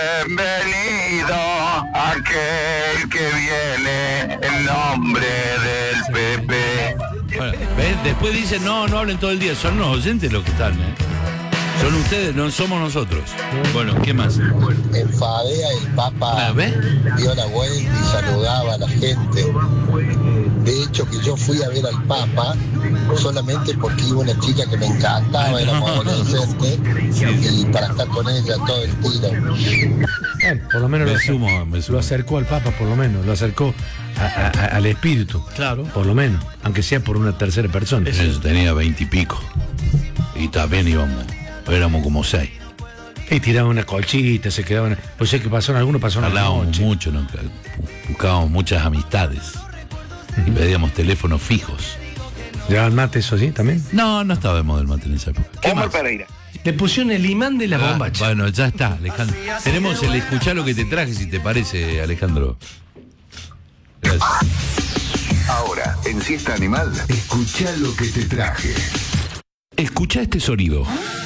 Bienvenido aquel que viene en nombre del PP. Bueno, ¿ves? Después dicen, no hablen todo el día. Son los oyentes los que están, Son ustedes, no somos nosotros. Bueno, ¿qué más? En Fadea el Papa dio la vuelta y saludaba a la gente. De hecho, que yo fui a ver al Papa solamente porque iba una chica que me encantaba, éramos adolescentes, y para estar con ella todo el tiro. Por lo menos lo acercó al Papa, por lo menos, lo acercó al espíritu. Claro. Por lo menos, aunque sea por una tercera persona. Eso tenía 20 y pico. Y también éramos como 6. Y tiraban una colchita, se quedaban. Pues sé que algunos pasaron la noche. Hablábamos mucho, buscábamos muchas amistades. Y pedíamos teléfonos fijos. ¿Llevaban mate eso sí también? No estaba de moda el mate en esa época. Omar Pereira. Le pusieron el imán de la bomba. Bueno, ya está, Alejandro. Tenemos el escuchar lo que te traje, si te parece, Alejandro. Gracias. Ahora, en Siesta Animal, escuchá lo que te traje. Escucha este sonido.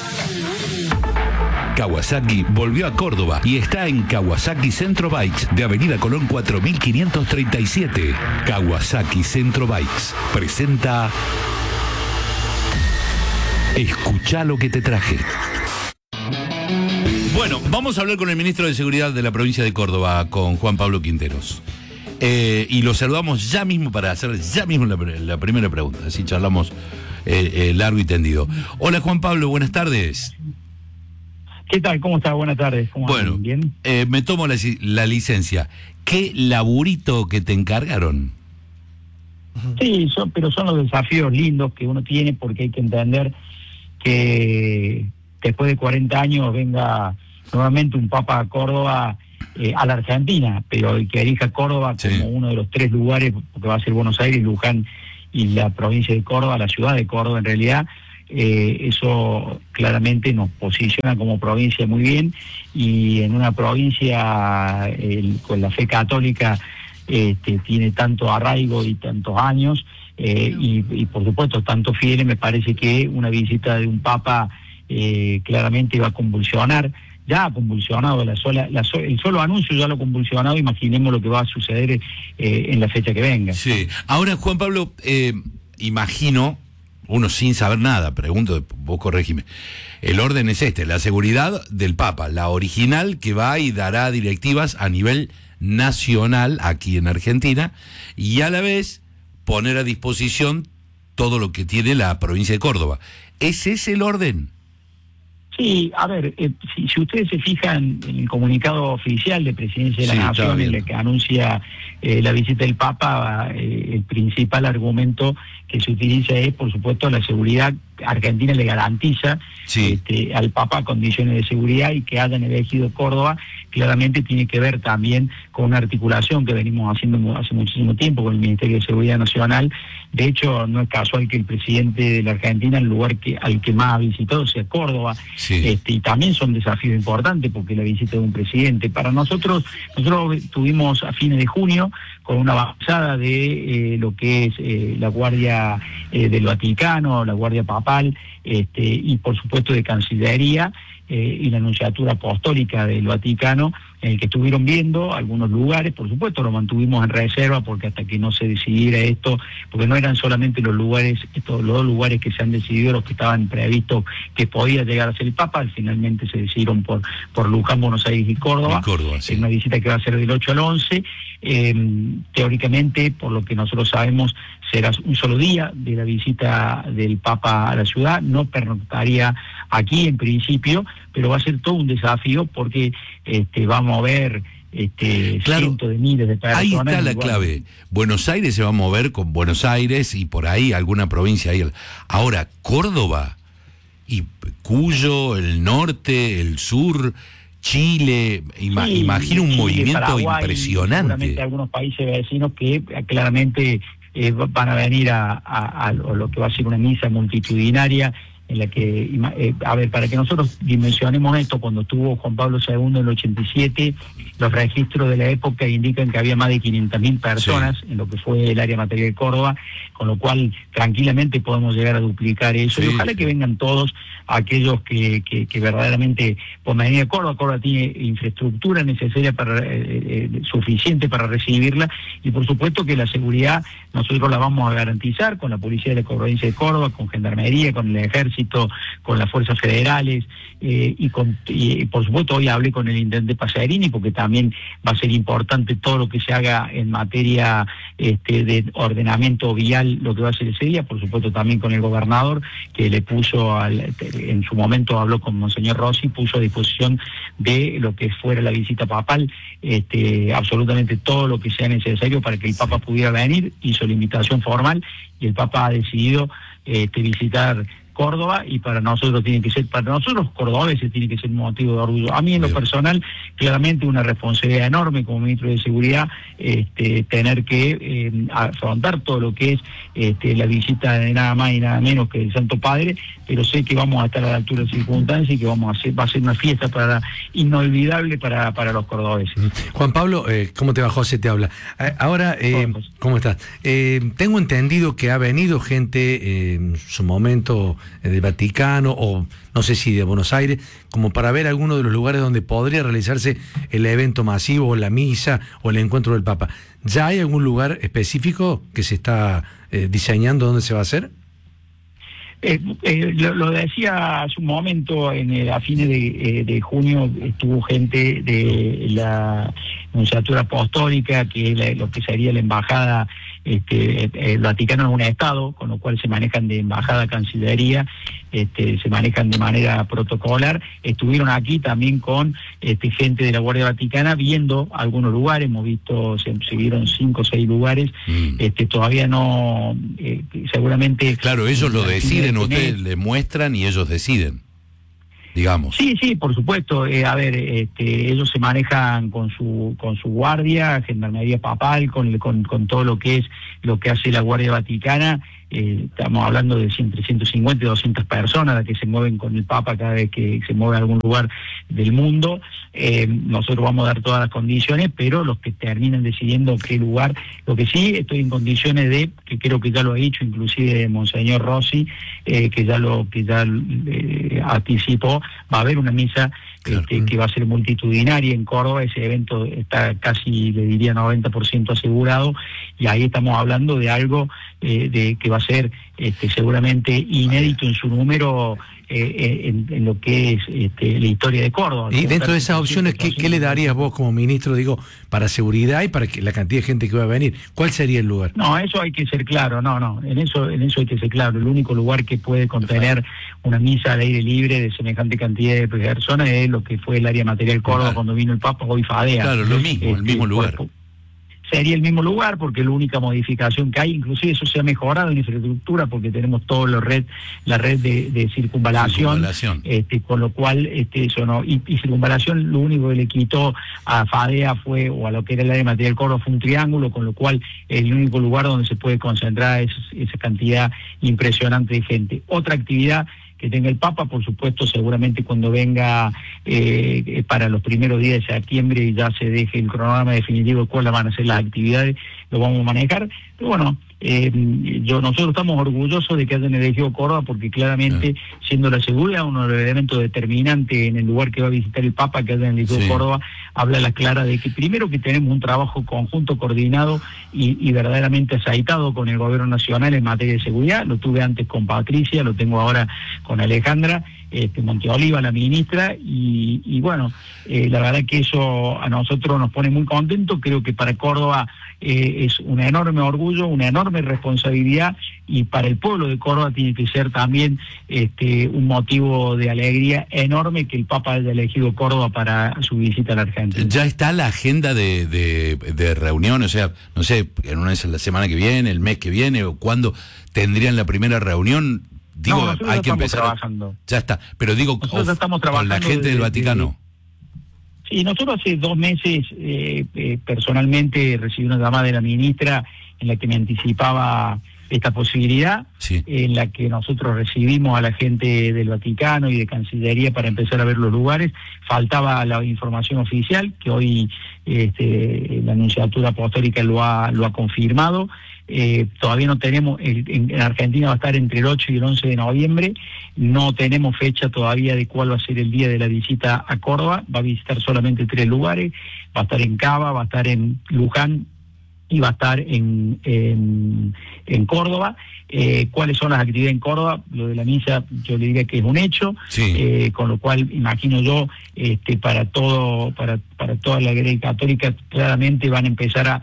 Kawasaki volvió a Córdoba y está en Kawasaki Centro Bikes de Avenida Colón 4537. Kawasaki Centro Bikes presenta Escuchá lo que te traje. Bueno, vamos a hablar con el ministro de Seguridad de la provincia de Córdoba, con Juan Pablo Quinteros. Y lo saludamos ya mismo para hacer la primera pregunta. Así charlamos largo y tendido. Hola Juan Pablo, buenas tardes. ¿Qué tal? ¿Cómo estás? Buenas tardes. ¿Cómo Bueno, andan? ¿Bien? Me tomo la licencia. ¿Qué laburito que te encargaron? Sí, pero son los desafíos lindos que uno tiene, porque hay que entender que después de 40 años venga nuevamente un Papa a Córdoba, a la Argentina, pero que elija Córdoba como uno de los 3 lugares, porque va a ser Buenos Aires, Luján y la provincia de Córdoba, la ciudad de Córdoba en realidad. Eso claramente nos posiciona como provincia muy bien, y en una provincia con la fe católica tiene tanto arraigo y tantos años, y por supuesto tantos fieles. Me parece que una visita de un Papa claramente va a convulsionar. Ya ha convulsionado el solo anuncio, ya lo ha convulsionado. Imaginemos lo que va a suceder en la fecha que venga. Sí. Ahora, Juan Pablo, imagino, uno sin saber nada, pregunto, vos corregime, el orden es la seguridad del Papa, la original, que va y dará directivas a nivel nacional aquí en Argentina, y a la vez poner a disposición todo lo que tiene la provincia de Córdoba. ¿Ese es el orden? Sí, a ver, si ustedes se fijan en el comunicado oficial de Presidencia de la Nación, en el que anuncia la visita del Papa, el principal argumento que se utiliza es, por supuesto, la seguridad. Argentina le garantiza al Papa condiciones de seguridad, y que hayan elegido Córdoba claramente tiene que ver también con una articulación que venimos haciendo hace muchísimo tiempo con el Ministerio de Seguridad Nacional. De hecho, no es casual que el presidente de la Argentina, el lugar al que más ha visitado, sea Córdoba. Y también son desafíos importantes, porque la visita de un presidente. Para nosotros tuvimos a fines de junio con una avanzada de lo que es la Guardia del Vaticano, la Guardia Papal, y por supuesto de Cancillería, y la Nunciatura Apostólica del Vaticano, en el que estuvieron viendo algunos lugares. Por supuesto lo mantuvimos en reserva, porque hasta que no se decidiera esto, porque no eran solamente los 2 lugares que se han decidido los que estaban previstos que podía llegar a ser el Papa. Finalmente se decidieron por Luján, Buenos Aires y Córdoba. Es una visita que va a ser del 8 al 11. Teóricamente, por lo que nosotros sabemos, será un solo día de la visita del Papa a la ciudad. No pernoctaría aquí en principio, pero va a ser todo un desafío, porque vamos a ver cientos de miles de personas. Ahí está la clave. Buenos Aires se va a mover con Buenos Aires, y por ahí alguna provincia ahí. Ahora, Córdoba y Cuyo, el norte, el sur, Chile, imagino un movimiento Paraguay, impresionante. Seguramente algunos países vecinos que claramente van a venir a lo que va a ser una misa multitudinaria, en la que, a ver, para que nosotros dimensionemos esto, cuando estuvo Juan Pablo II en el 87, los registros de la época indican que había más de 500.000 personas en lo que fue el área material de Córdoba, con lo cual tranquilamente podemos llegar a duplicar eso, y ojalá que vengan todos aquellos que verdaderamente, por venir a Córdoba tiene infraestructura necesaria suficiente para recibirla, y por supuesto que la seguridad nosotros la vamos a garantizar con la Policía de la Provincia de Córdoba, con Gendarmería, con el Ejército, con las Fuerzas Federales, y por supuesto hoy hablé con el Intendente Pasarini, porque también va a ser importante todo lo que se haga en materia de ordenamiento vial, lo que va a hacer ese día, por supuesto también con el gobernador, que le puso, en su momento habló con Monseñor Rossi, puso a disposición de lo que fuera la visita papal, absolutamente todo lo que sea necesario para que el Papa pudiera venir, hizo la invitación formal, y el Papa ha decidido visitar Córdoba, y para nosotros los cordobeses tiene que ser un motivo de orgullo. A mí en lo personal, claramente una responsabilidad enorme como ministro de Seguridad, tener que afrontar todo lo que es la visita de nada más y nada menos que el Santo Padre, pero sé que vamos a estar a la altura de las circunstancias y que va a ser una fiesta inolvidable para los cordobeses. Juan Pablo, ¿cómo te va? José te habla. Ahora, ¿cómo estás? Tengo entendido que ha venido gente en su momento del Vaticano, o no sé si de Buenos Aires, como para ver alguno de los lugares donde podría realizarse el evento masivo, o la misa, o el encuentro del Papa. ¿Ya hay algún lugar específico que se está diseñando donde se va a hacer? Lo decía hace un momento, a fines de junio estuvo gente de la Nunciatura Apostólica, que es lo que sería la embajada. El Vaticano es un estado, con lo cual se manejan de embajada a cancillería, se manejan de manera protocolar. Estuvieron aquí también con gente de la Guardia Vaticana viendo algunos lugares, hemos visto, se vieron 5 o 6 lugares, todavía no, seguramente... Claro, ellos lo deciden, ustedes le muestran y ellos deciden, digamos. Sí, por supuesto. Ellos se manejan con su guardia, Gendarmería Papal, con todo lo que hace la Guardia Vaticana. Estamos hablando de entre 150 y 200 personas las que se mueven con el Papa cada vez que se mueve a algún lugar del mundo. Nosotros vamos a dar todas las condiciones, pero los que terminan decidiendo qué lugar, lo que sí estoy en condiciones que creo que ya lo ha dicho inclusive Monseñor Rossi, que ya anticipó, va a haber una misa que va a ser multitudinaria en Córdoba. Ese evento está casi, le diría, 90% asegurado, y ahí estamos hablando de algo que va a ser seguramente inédito en su número en lo que es la historia de Córdoba. Y dentro de esas opciones, ¿qué le darías vos como ministro, digo, para seguridad y para la cantidad de gente que va a venir? ¿Cuál sería el lugar? No, eso hay que ser claro, en eso hay que ser claro. El único lugar que puede contener una misa al aire libre de semejante cantidad de personas es lo que fue el área material Córdoba cuando vino el Papa, hoy Fadea. Claro, lo mismo, el mismo lugar. Sería el mismo lugar, porque la única modificación que hay, inclusive eso se ha mejorado en infraestructura, porque tenemos toda la red de circunvalación. Con lo cual eso no, y circunvalación, lo único que le quitó a Fadea o a lo que era el área material Córdoba fue un triángulo, con lo cual es el único lugar donde se puede concentrar esa cantidad impresionante de gente. Otra actividad que tenga el Papa, por supuesto, seguramente cuando venga para los primeros días de septiembre y ya se deje el cronograma definitivo de cuáles van a ser las actividades, lo vamos a manejar. Pero bueno, nosotros estamos orgullosos de que hayan elegido Córdoba, porque claramente, siendo la seguridad uno de los elementos determinantes en el lugar que va a visitar el Papa, que hayan elegido Córdoba, habla a la clara de que primero que tenemos un trabajo conjunto, coordinado y verdaderamente aceitado con el gobierno nacional en materia de seguridad. Lo tuve antes con Patricia, lo tengo ahora con Alejandra Monteoliva, la ministra, y bueno, la verdad que eso a nosotros nos pone muy contentos. Creo que para Córdoba es un enorme orgullo, una enorme responsabilidad, y para el pueblo de Córdoba tiene que ser también un motivo de alegría enorme que el Papa haya elegido Córdoba para su visita a la Argentina. ¿Ya está la agenda de reunión? O sea, no sé, en una vez la semana que viene, el mes que viene, o cuándo tendrían la primera reunión. Digo, hay que empezar. Trabajando. Ya está, pero digo, con la gente del Vaticano. Sí, nosotros hace 2 meses personalmente recibí una llamada de la ministra en la que me anticipaba esta posibilidad, sí, en la que nosotros recibimos a la gente del Vaticano y de Cancillería para empezar a ver los lugares. Faltaba la información oficial, que hoy la Nunciatura Apostólica lo ha confirmado. Todavía no tenemos, en Argentina va a estar entre el 8 y el 11 de noviembre, no tenemos fecha todavía de cuál va a ser el día de la visita a Córdoba. Va a visitar solamente 3 lugares, va a estar en Cava, va a estar en Luján y va a estar en Córdoba. ¿Cuáles son las actividades en Córdoba? Lo de la misa yo le diría que es un hecho, sí, con lo cual imagino yo para toda la Iglesia Católica claramente van a empezar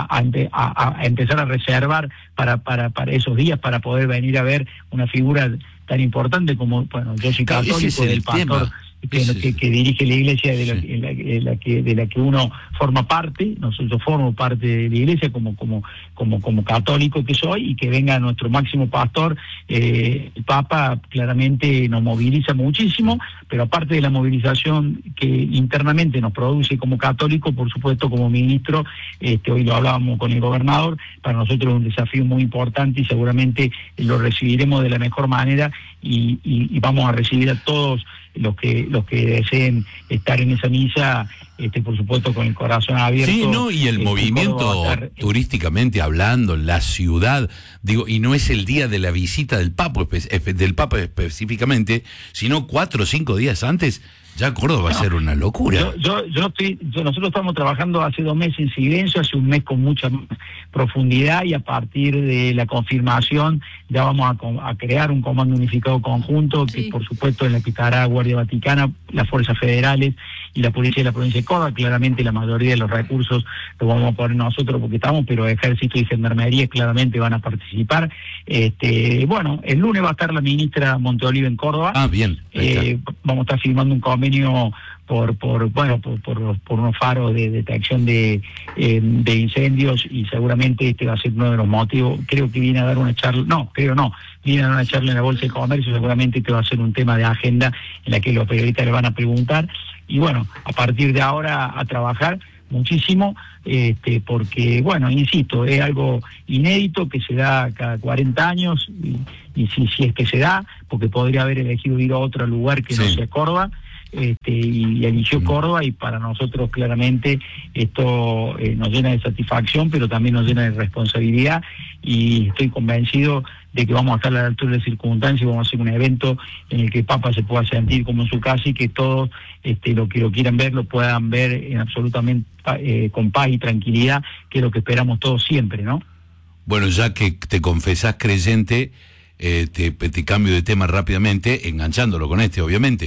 a empezar a reservar para esos días, para poder venir a ver una figura tan importante como, bueno, yo soy católico, del pastor que dirige la iglesia de la que uno forma parte. Nosotros formo parte de la iglesia como católico que soy, y que venga nuestro máximo pastor, el Papa, claramente nos moviliza muchísimo, pero aparte de la movilización que internamente nos produce como católico, por supuesto como ministro, hoy lo hablábamos con el gobernador, para nosotros es un desafío muy importante y seguramente lo recibiremos de la mejor manera, y vamos a recibir a todos los que deseen estar en esa misa, por supuesto con el corazón abierto. Sí, no, y el movimiento turísticamente hablando, la ciudad, digo, y no es el día de la visita del Papa específicamente, sino 4 o 5 días antes. Ya Córdoba va a ser una locura. Nosotros estamos trabajando hace 2 meses en silencio, hace 1 mes con mucha profundidad, y a partir de la confirmación ya vamos a crear un comando unificado conjunto, que por supuesto en la que estará Guardia Vaticana, las fuerzas federales y la policía de la provincia de Córdoba. Claramente la mayoría de los recursos los vamos a poner nosotros porque estamos, pero Ejército y Gendarmería claramente van a participar. Bueno, el lunes va a estar la ministra Monteolive en Córdoba. Ah, bien. Vamos a estar firmando un convenio por unos faros de detección de incendios, y seguramente va a ser uno de los motivos. Creo que viene a dar una charla, viene a dar una charla en la Bolsa de Comercio. Seguramente va a ser un tema de agenda en la que los periodistas le van a preguntar, y bueno, a partir de ahora a trabajar muchísimo, porque, bueno, insisto, es algo inédito que se da cada 40 años, y si es que se da, porque podría haber elegido ir a otro lugar que no sea Córdoba, y eligió Córdoba, y para nosotros claramente esto nos llena de satisfacción, pero también nos llena de responsabilidad, y estoy convencido de que vamos a estar a la altura de las circunstancias, y vamos a hacer un evento en el que el Papa se pueda sentir como en su casa, y que todos los que lo quieran ver lo puedan ver en absolutamente con paz y tranquilidad, que es lo que esperamos todos siempre, ¿no? Bueno, ya que te confesás creyente, te cambio de tema rápidamente, enganchándolo con obviamente.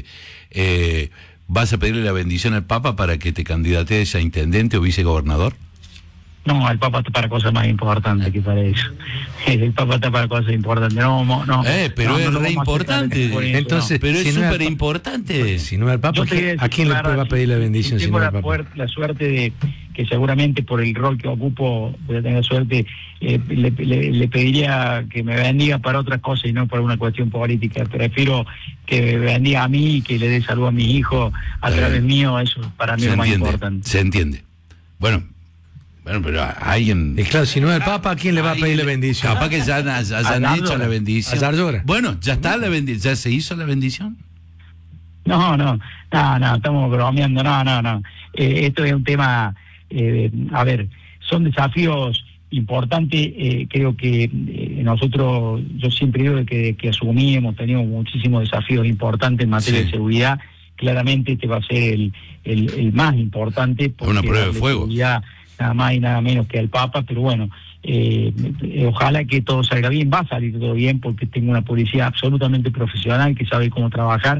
¿Vas a pedirle la bendición al Papa para que te candidatees a intendente o vicegobernador? No, el Papa está para cosas más importantes que para eso. El Papa está para cosas importantes. Pero es re importante. Entonces, pero si es súper no importante. Si no es el Papa, ¿a quién le va a pedir la bendición? Tengo la suerte de que seguramente por el rol que ocupo voy a tener suerte, le pediría que me bendiga para otras cosas y no por una cuestión política. Prefiero que me bendiga a mí y que le dé salud a mi hijo a través mío. Eso para mí es lo más importante. Se entiende. Bueno, pero alguien... claro, si no es el Papa, ¿a quién le va a pedir la bendición? Capaz que ya hayan hecho la bendición. Bueno, ya está la bendición. ¿Ya se hizo la bendición? No, estamos bromeando, no. Esto es un tema, a ver, son desafíos importantes. Creo que nosotros, yo siempre digo que asumí, hemos tenido muchísimos desafíos importantes en materia de seguridad. Claramente este va a ser el más importante. Una prueba de fuego. Nada más y nada menos que al Papa, pero bueno, ojalá que todo salga bien. Va a salir todo bien porque tengo una policía absolutamente profesional que sabe cómo trabajar,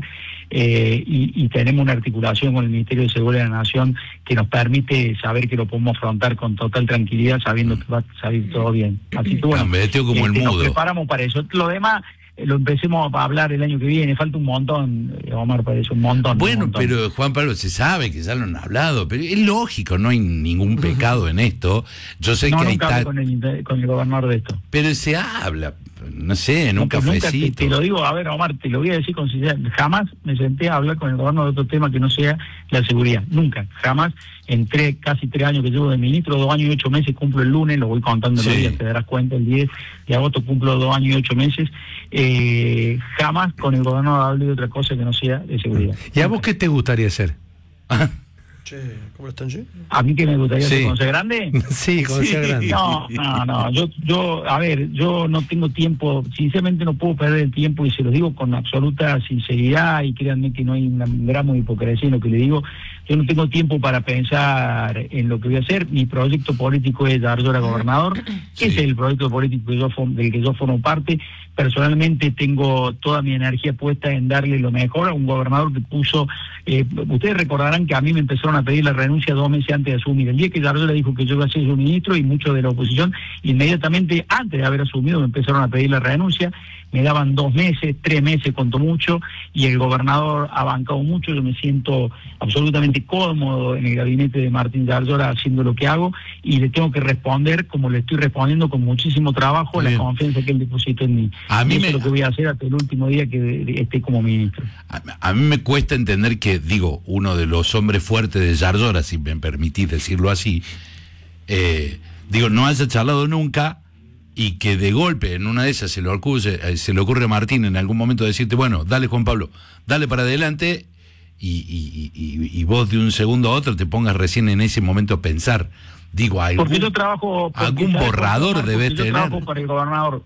y tenemos una articulación con el Ministerio de Seguridad de la Nación que nos permite saber que lo podemos afrontar con total tranquilidad, sabiendo que va a salir todo bien. Así que bueno, como el mudo. Nos preparamos para eso. Lo demás lo empecemos a hablar el año que viene. Falta un montón, Omar, parece un montón. Bueno, pero Juan Pablo, se sabe que ya lo han hablado, pero es lógico, no hay ningún pecado en esto. Yo sé que hay con el gobernador de esto. Pero se habla, no sé, en un cafecito. Nunca te lo digo, a ver, Omar, te lo voy a decir con sinceridad, jamás me senté a hablar con el gobierno de otro tema que no sea la seguridad, nunca, jamás. En casi 3 años que llevo de ministro, 2 años y 8 meses, cumplo el lunes, lo voy contando los días, te darás cuenta, el 10 de agosto cumplo 2 años y 8 meses, jamás con el gobierno hablé de otra cosa que no sea de seguridad. ¿Y a vos qué te gustaría hacer? Che, ¿cómo están, che? ¿A mí que me gustaría ser cuando sea grande? Sí, cuando sea grande. No, yo no tengo tiempo, sinceramente no puedo perder el tiempo y se lo digo con absoluta sinceridad y créanme que no hay un gramo de hipocresía en lo que le digo. Yo no tengo tiempo para pensar en lo que voy a hacer. Mi proyecto político es Zarzora gobernador, ese es el proyecto político del que yo formo parte. Personalmente tengo toda mi energía puesta en darle lo mejor a un gobernador que puso, ustedes recordarán que a mí me empezaron a pedir la renuncia 2 meses antes de asumir. El día que Zarzora dijo que yo iba a ser su ministro y muchos de la oposición, inmediatamente antes de haber asumido me empezaron a pedir la renuncia. Me daban 2 meses, 3 meses, cuanto mucho, y el gobernador ha bancado mucho. Yo me siento absolutamente cómodo en el gabinete de Martín Zarzora haciendo lo que hago, y le tengo que responder como le estoy respondiendo, con muchísimo trabajo, la confianza que él depositó en mí. Eso es lo que voy a hacer hasta el último día que esté como ministro. A mí me cuesta entender que, digo, uno de los hombres fuertes de Zarzora, si me permitís decirlo así, no haya charlado nunca, y que de golpe en una de esas se le ocurre a Martín en algún momento decirte, bueno, dale Juan Pablo, dale para adelante, y vos de un segundo a otro te pongas recién en ese momento a pensar. Digo, porque yo trabajo, algún borrador debe tener. Yo trabajo por el gobernador,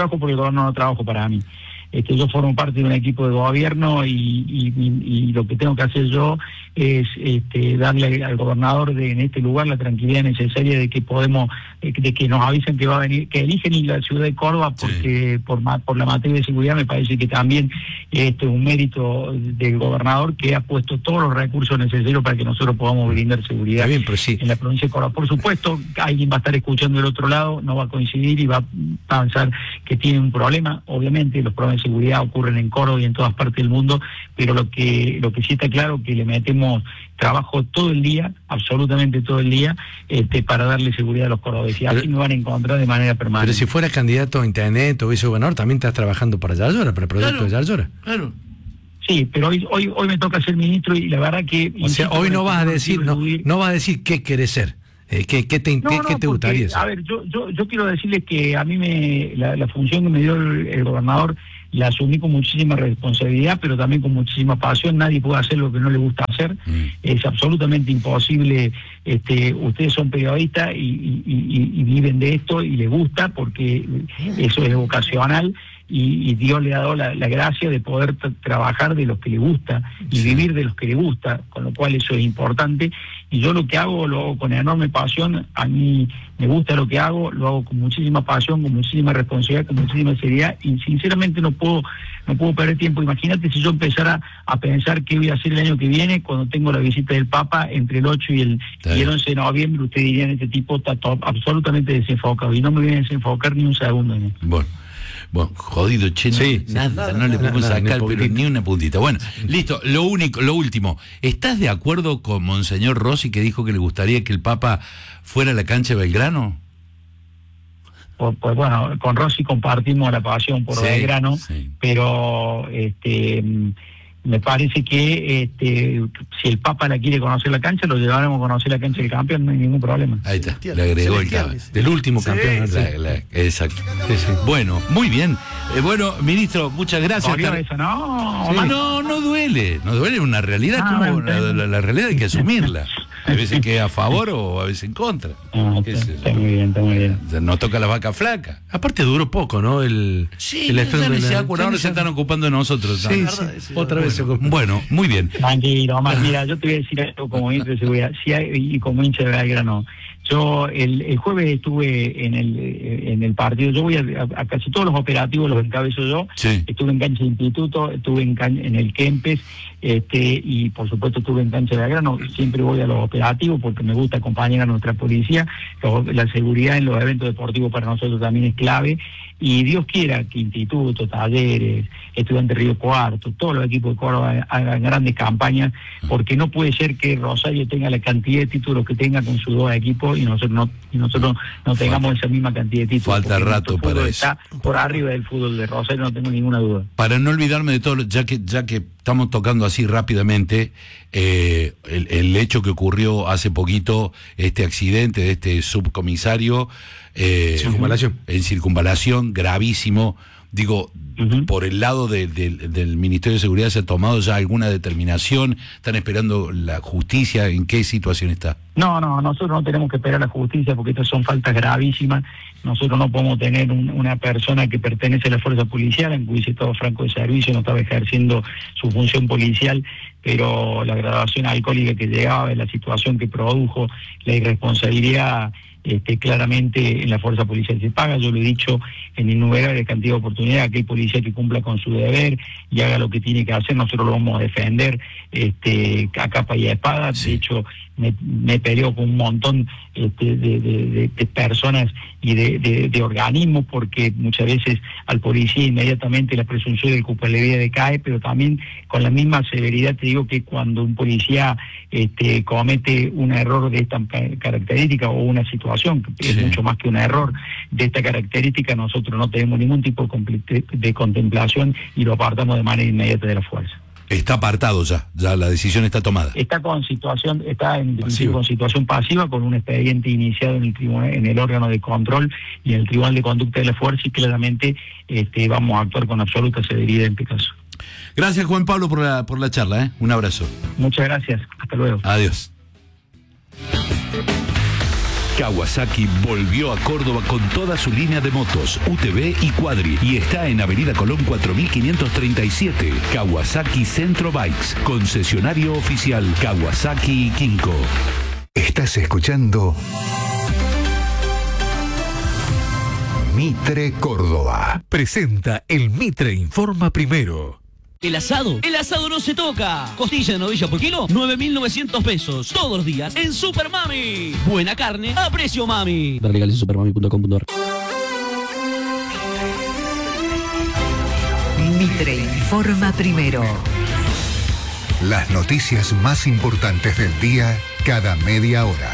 no trabajo para mí. Yo formo parte de un equipo de gobierno y lo que tengo que hacer yo es darle al gobernador en este lugar la tranquilidad necesaria de que podemos, de que nos avisen que va a venir, que eligen la ciudad de Córdoba porque por la materia de seguridad. Me parece que también es un mérito del gobernador, que ha puesto todos los recursos necesarios para que nosotros podamos brindar seguridad en la provincia de Córdoba. Por supuesto, alguien va a estar escuchando del otro lado, no va a coincidir y va a pensar que tiene un problema. Obviamente los problemas de seguridad ocurren en Córdoba y en todas partes del mundo, pero lo que sí está claro que le metemos trabajo todo el día, absolutamente todo el día, para darle seguridad a los cordobeses. Y así me van a encontrar de manera permanente. Pero si fuera candidato a intendente o vicegobernador, también estás trabajando para Zarzora, para el proyecto de Zarzora. Claro. Sí, pero hoy me toca ser ministro y la verdad que... O sea, hoy no vas a decir, no vas a decir qué querés ser. ¿Qué te gustaría ser? A ver, yo quiero decirles que a mí la función que me dio el gobernador la asumí con muchísima responsabilidad, pero también con muchísima pasión. Nadie puede hacer lo que no le gusta hacer. Es absolutamente imposible. Ustedes son periodistas y viven de esto y les gusta, porque eso es vocacional. Y Dios le ha dado la gracia de poder trabajar de los que le gusta y vivir de los que le gusta, con lo cual eso es importante. Y yo lo que hago, lo hago con enorme pasión. A mí me gusta lo que hago, lo hago con muchísima pasión, con muchísima responsabilidad, con muchísima seriedad, y sinceramente no puedo perder tiempo. Imagínate si yo empezara a pensar qué voy a hacer el año que viene, cuando tengo la visita del Papa entre el 8 y el 11 de noviembre. Ustedes dirían, este tipo está absolutamente desenfocado, y no me voy a desenfocar ni un segundo en esto. Bueno, jodido, che, nada, no le podemos sacar, pero ni una puntita. Bueno, listo, lo último. ¿Estás de acuerdo con Monseñor Rossi, que dijo que le gustaría que el Papa fuera a la cancha de Belgrano? Pues bueno, con Rossi compartimos la pasión por Belgrano, pero me parece que si el Papa la quiere conocer la cancha, lo llevaremos a conocer la cancha del campeón, no hay ningún problema. Ahí está, le agregó el cable. Del último campeón. Exacto. Bueno, muy bien. Bueno, ministro, muchas gracias. No duele. No duele, una realidad. La realidad hay que asumirla. Hay veces que es a favor o a veces en contra. Está muy bien. Nos toca la vaca flaca. Aparte duró poco, ¿no? El ahora se están ocupando de nosotros. Otra vez. Bueno, muy bien. Tranquilo, Omar, mira, yo te voy a decir algo como ministro de seguridad y como hincha de Belgrano. Yo el jueves estuve en el partido. Yo voy a casi todos los operativos, los encabezo yo. Estuve en cancha de Instituto, estuve en el Kempes, y por supuesto estuve en cancha de Belgrano. Siempre voy a los operativos porque me gusta acompañar a nuestra policía. La seguridad en los eventos deportivos para nosotros también es clave. Y Dios quiera que Instituto, Talleres, Estudiantes Río Cuarto, todos los equipos de Córdoba hagan grandes campañas, porque no puede ser que Rosario tenga la cantidad de títulos que tenga con sus 2 equipos y nosotros no tengamos esa misma cantidad de títulos. Falta rato para eso. Está por arriba del fútbol de Rosario, no tengo ninguna duda. Para no olvidarme de todo, ya que estamos tocando así rápidamente, el hecho que ocurrió hace poquito, este accidente de este subcomisario en Circunvalación, gravísimo. Digo, por el lado del Ministerio de Seguridad, ¿se ha tomado ya alguna determinación? ¿Están esperando la justicia? ¿En qué situación está? No, nosotros no tenemos que esperar a la justicia porque estas son faltas gravísimas. Nosotros no podemos tener una persona que pertenece a la fuerza policial, en cuyo estado franco de servicio, no estaba ejerciendo su función policial, pero la graduación alcohólica que llegaba de la situación que produjo, la irresponsabilidad claramente en la fuerza policial se paga. Yo lo he dicho en innumerables cantidad de oportunidades, aquel policía que cumpla con su deber y haga lo que tiene que hacer, nosotros lo vamos a defender a capa y a espada. De hecho, me peleo con un montón de personas y de organismos, porque muchas veces al policía inmediatamente la presunción de culpabilidad decae, pero también con la misma severidad te digo que cuando un policía comete un error de esta característica o una situación que es mucho más que un error de esta característica, nosotros no tenemos ningún tipo de contemplación y lo apartamos de manera inmediata de la fuerza. Está apartado ya la decisión está tomada. Está con situación pasiva, con un expediente iniciado en el tribunal, en el órgano de control y en el Tribunal de Conducta de la Fuerza, y claramente vamos a actuar con absoluta severidad en este caso. Gracias, Juan Pablo, por la charla, un abrazo. Muchas gracias, hasta luego. Adiós. Kawasaki volvió a Córdoba con toda su línea de motos, UTV y Quadri, y está en Avenida Colón 4537. Kawasaki Centro Bikes, concesionario oficial Kawasaki y Kinko. Estás escuchando Mitre Córdoba. Presenta el Mitre Informa Primero. El asado no se toca. Costilla de novilla por kilo, 9.900 pesos. Todos los días en Super Mami. Buena carne a precio mami. Ver legales en supermami.com.ar. Mitre Informa Primero. Las noticias más importantes del día cada media hora.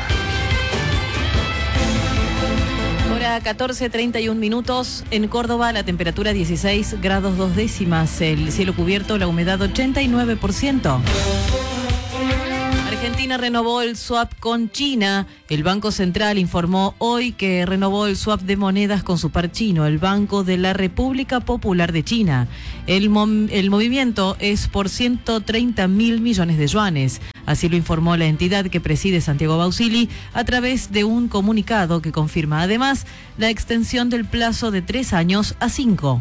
Hora 14:31 en Córdoba, la temperatura 16 grados 2 décimas, el cielo cubierto, la humedad 89%. Argentina renovó el swap con China. El Banco Central informó hoy que renovó el swap de monedas con su par chino, el Banco de la República Popular de China. El movimiento es por 130.000 millones de yuanes. Así lo informó la entidad que preside Santiago Bausili a través de un comunicado que confirma además la extensión del plazo de 3 años a 5.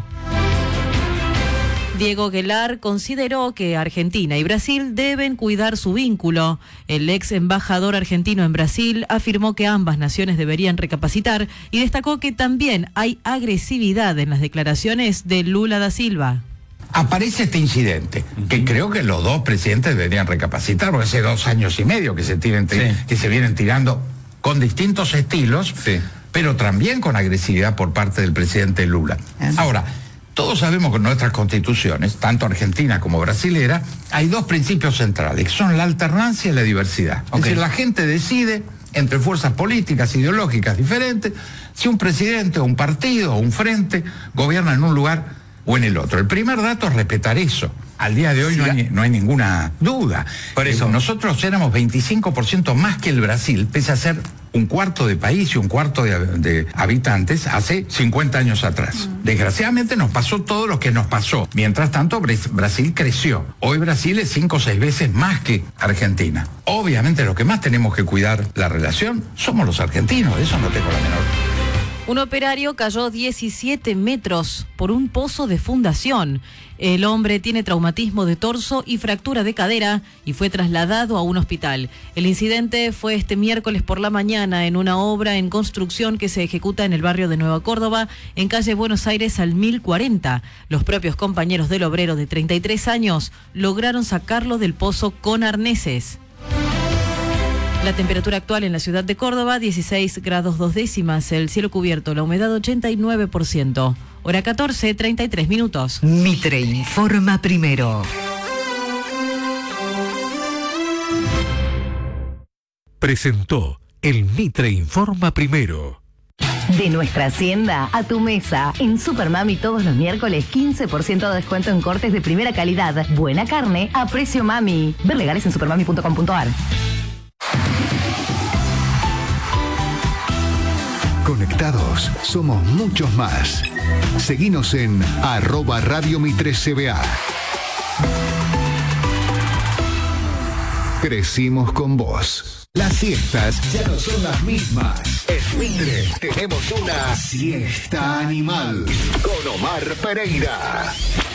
Diego Guelar consideró que Argentina y Brasil deben cuidar su vínculo. El ex embajador argentino en Brasil afirmó que ambas naciones deberían recapacitar y destacó que también hay agresividad en las declaraciones de Lula da Silva. Aparece este incidente, que creo que los dos presidentes deberían recapacitar, porque hace 2 años y medio que se vienen tirando con distintos estilos, pero también con agresividad por parte del presidente Lula. Ahora, todos sabemos que en nuestras constituciones, tanto argentina como brasilera, hay 2 principios centrales, que son la alternancia y la diversidad. Es decir, la gente decide entre fuerzas políticas, ideológicas diferentes, si un presidente o un partido o un frente gobierna en un lugar o en el otro. El primer dato es respetar eso. Al día de hoy no hay ninguna duda. Por eso nosotros éramos 25% más que el Brasil, pese a ser un cuarto de país y un cuarto de habitantes hace 50 años atrás. Desgraciadamente nos pasó todo lo que nos pasó. Mientras tanto, Brasil creció. Hoy Brasil es 5 o 6 veces más que Argentina. Obviamente los que más tenemos que cuidar la relación somos los argentinos, de eso no tengo la menor. Un operario cayó 17 metros por un pozo de fundación. El hombre tiene traumatismo de torso y fractura de cadera y fue trasladado a un hospital. El incidente fue este miércoles por la mañana en una obra en construcción que se ejecuta en el barrio de Nueva Córdoba, en calle Buenos Aires al 1040. Los propios compañeros del obrero de 33 años lograron sacarlo del pozo con arneses. La temperatura actual en la ciudad de Córdoba, 16 grados 2 décimas, el cielo cubierto, la humedad 89%. Hora 14:33. Mitre Informa Primero. Presentó El Mitre informa primero. De nuestra hacienda a tu mesa. En Supermami todos los miércoles 15% de descuento en cortes de primera calidad. Buena carne a precio mami. Ver legales en supermami.com.ar. Conectados, somos muchos más. Seguinos en @Radio Mitre CBA. Crecimos con vos. Las siestas ya no son las mismas. En Mitre tenemos una siesta animal con Omar Pereira.